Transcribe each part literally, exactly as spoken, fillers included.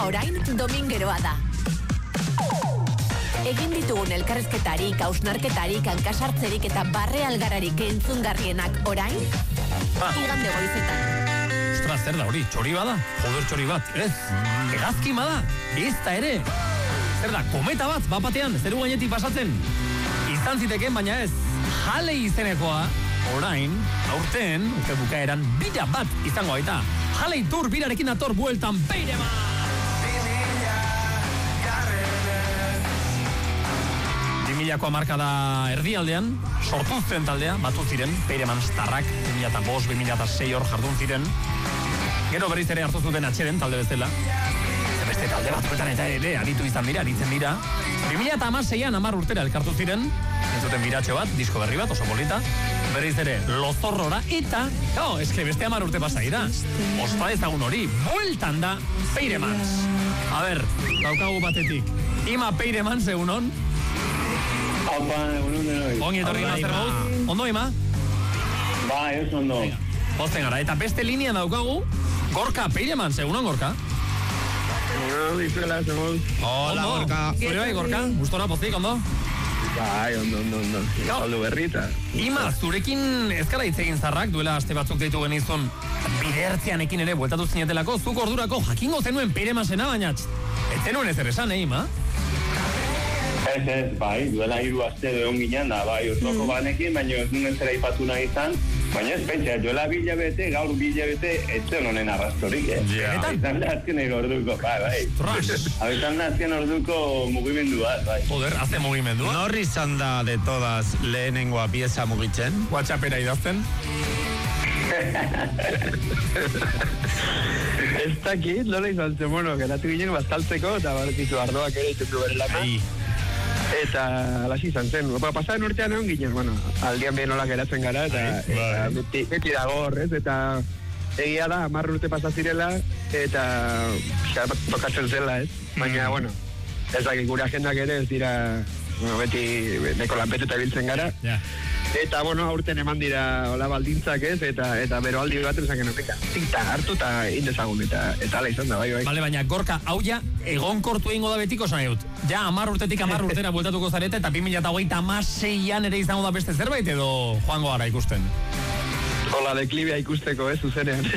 orain domingeroa da. Egin ditugun elkarrezketarik, hausnarketarik, hankasartzerik eta barre algararik entzungarrienak orain, ah. igande goizetan. Ostras, zer da hori, txori bada? Joder, txori bat, ez? Hegazkin bada? Ez da ere? Zer da, kometa bat, bapatean, zeru gainetik pasatzen? Izan ziteken, baina ez, jale izenekoa, orain, aurten, urte bukaeran, bira bat izango baita. Jale itur birarekin dator bueltan Peirema! Milako marka da erdialdean, sortu zen taldea, batu ziren, Peireman Starrak, bi mila bost, bi mila sei hor jardun ziren. Gero berriz ere hartu zuten atxeden talde bezala. Beste talde batzuetan eta ere, aritu izan dira, aritzen dira. bi mila hamaseian hamar urtera elkartu ziren, entzuten biratxo bat, disko berri bat, oso polita. Berriz ere, lozorrora, eta, oh, eske beste hamar urte pasa dira. Ospa ezagun hori, bueltan da Peiremans. A ber, daukagu batetik. Ima Peiremans, egun on. Opa, egunon denoi. Ongi etorri Master Mode. Ondo, Ima? Ba, ez ondo. Posten gara, eta beste linea daukagu, Gorka Peiremans, egunon, Gorka? Egunon, izuela, zemuz. Hola, Gorka. Zure bai, Gorka? Gustora, pozik, ondo? Bai, ondo, ondo, ondo. Aldo berrita. Ima, zurekin ezkara hitz egin zarrak, duela aste batzuk deitu genizun, bidertzean ekin ere, bueltatu zinetelako, zuk ordurako jakingo zenuen Peiremansena, baina ez zenuen ezer esan, eh, Ima? Ez, ez, bai, duela hiru aste egon ginen da, bai, osoko mm. banekin, baina ez nuen zera ipatu nahi izan, baina ez pentsa, duela bilabete, gaur bilabete, ez zen honen arrastorik, eh? Yeah. Abizan da azken egin orduko, bai, bai. Abizan da azken orduko mugimendu bat, bai. Joder, haze mugimendua. Nor izan da de todas lehenengoa pieza mugitzen? WhatsAppera idazten. Ez dakit, nola izan zen, bueno, geratu ginen bastaltzeko, eta baretitu ardoak ere itutu bere lana. Eta alasi izan zen, opa, pasaren urtean egon ginen, bueno, aldian behin nola geratzen gara, eta, eta beti, beti dago horrez, eta egia da, hamar urte pasazirela, eta xa, tokatzen zela, ez? Baina, bueno, ez dakit gure agendak ere ez dira, bueno, beti neko lanpetuta biltzen gara. Yeah. Eta, bueno, aurten eman dira hola baldintzak ez, eta eta bero aldi bat esan genopeka. Zita hartu eta indezagun, eta eta ala izan da, bai, bai. Bale, baina, Gorka, hau ja, egon kortu egingo da betiko zan dut. Ja, hamar urtetik hamar urtera bueltatuko zarete, eta bi mila hogeita hamaseian ere izango da beste zerbait, edo joango gara ikusten? Hola, deklibia ikusteko, ez, zuzenean.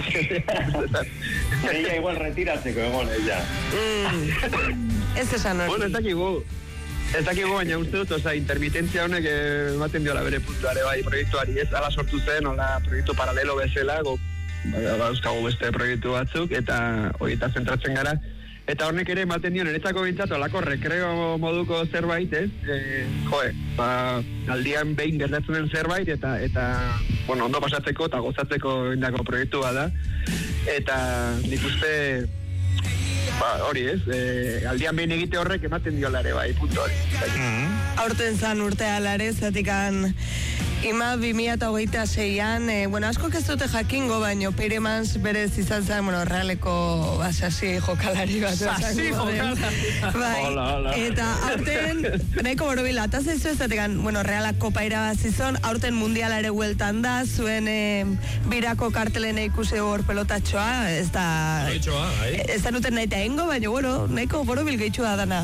Ella igual retiratzeko, egon, ella. Ez esan hori. Bueno, ez dakigu. Ez dakigu, baina uste dut, oza, intermitentzia honek ematen diola bere puntuare, bai, proiektuari, ez, ala sortu zen, hola, proiektu paralelo bezala, go, dauzkagu beste proiektu batzuk, eta horieta zentratzen gara, eta honek ere ematen dio, niretzako bintzatu, olako rekreo moduko zerbait, ez, e, joe, ba, aldian behin gertatzen den zerbait, eta, eta, bueno, ondo pasatzeko eta gozatzeko indako proiektu bada, eta nik uste, ba, hori ez, e, aldian behin egite horrek ematen diolare, bai, punto hori. Mm-hmm. Aurten zan urtea alare, zatikan Ima bi mila hogeita seian, e, bueno, askok ez dute jakingo, baino Peiremans berez izan zen, bueno, realeko ba, sasi jokalari bat. Sasi jokalari. Bai, hola, hola. Eta aurten, nahiko borobila, eta zeizu ez zatekan, bueno, realak kopa irabazizon, aurten mundiala ere hueltan da, zuen e, birako kartelen ikusi hor pelotatxoa, ez da... Pelotatxoa, bai. Ez da nuten nahi egingo, baina, bueno, nahiko borobil gehitxua dana.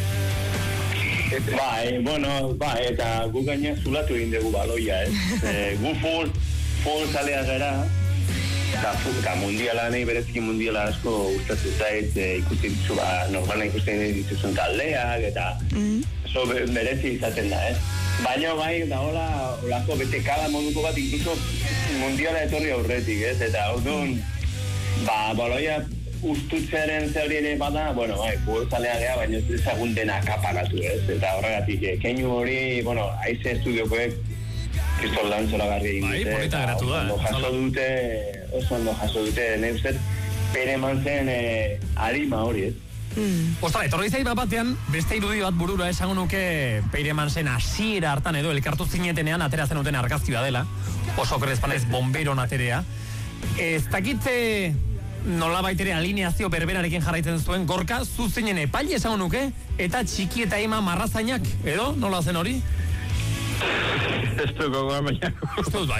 Bai, bueno, bai, eta gu gaina zulatu egin dugu baloia, ez? E, gu full, full zalea gara, eta, eta mundiala nahi, bereziki mundiala asko gustatzen zait, e, ikusten ditu, ba, normala ikusten dituzun taldeak, eta oso mm. berezi izaten da, ez? Baina bai, da hola, holako betekada moduko bat, inkluso mundiala etorri aurretik, ez? Eta hau duen, ba, baloia ustutzearen zeuri ere bada, bueno, bai, futbolzalea gea, baina ez ezagun dena kaparatu, ez? Eta horregatik, keinu hori, bueno, aize estudiokoek Kristol Lantzora garri egin dute. Bai, polita geratu da. Oso jaso dute, oso ondo jaso dute, nahi uste, Peiremansen eh, arima hori, ez? Mm. Ostra, etorri zait bat batean, beste irudi bat burura esango nuke Peiremansen hasiera hartan edo, elkartu zinetenean atera zenuten argazki dela, oso krezpanez bomberon aterea. Ez dakitze nola baitere alineazio berberarekin jarraitzen zuen, Gorka, zuzinen epaile esango nuke, eta txiki eta ima marrazainak, edo? Nola zen hori? Ez dugu, baina...